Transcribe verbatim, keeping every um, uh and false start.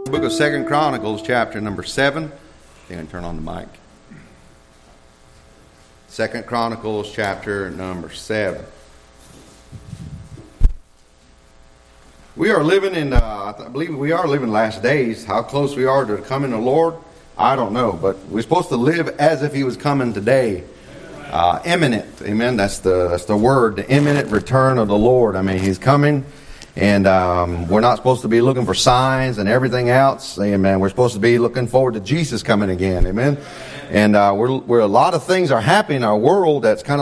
Book of Second Chronicles, chapter number seven. I think I can turn on the mic. Second Chronicles, chapter number seven. We are living in, uh, I believe we are living last days. How close we are to coming to the Lord, I don't know. But we're supposed to live as if He was coming today. Uh, imminent, amen. That's the that's the word, the imminent return of the Lord. I mean, He's coming. And um, we're not supposed to be looking for signs and everything else. Amen. We're supposed to be looking forward to Jesus coming again. Amen. And uh, we're, we're a lot of things are happening in our world that's kind of